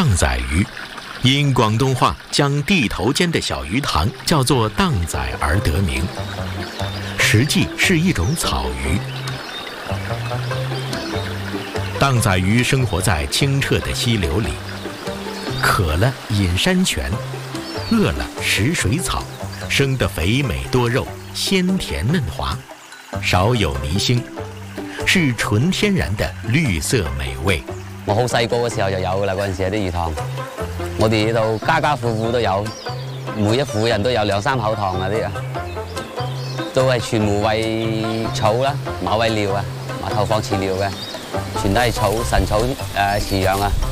荡仔鱼，因广东话将地头尖的小鱼塘叫做荡仔而得名，实际是一种草鱼。荡仔鱼生活在清澈的溪流里，渴了饮山泉，饿了食水草，生得肥美多肉，鲜甜嫩滑，少有泥腥，是纯天然的綠色美味。 我好細個嘅時候就有㗎啦，嗰陣時喺啲魚塘，我哋呢度家家戶戶都有，每一戶人都有2、3口塘嗰啲啊，都係全部餵草啦，冇餵料啊，冇投放飼料嘅，全都係草、神草飼養啊。